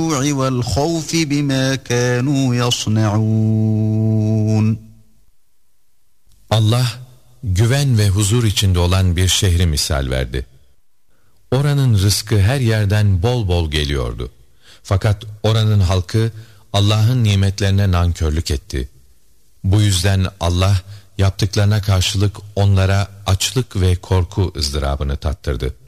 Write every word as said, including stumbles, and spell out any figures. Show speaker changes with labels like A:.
A: الجوع والخوف بما كانوا يصنعون.
B: Allah güven ve huzur içinde olan bir şehri misal verdi. Oranın rızkı her yerden bol bol geliyordu. Fakat oranın halkı Allah'ın nimetlerine nankörlük etti. Bu yüzden Allah yaptıklarına karşılık onlara açlık ve korku ızdırabını tattırdı.